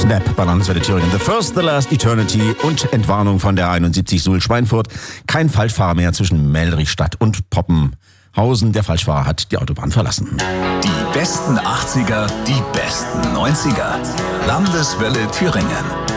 Snap bei Landeswelle Thüringen. The First, The Last, Eternity und Entwarnung von der 71 Suhl Schweinfurt. Kein Falschfahrer mehr zwischen Melrichstadt und Poppenhausen. Der Falschfahrer hat die Autobahn verlassen. Die besten 80er, die besten 90er. Landeswelle Thüringen.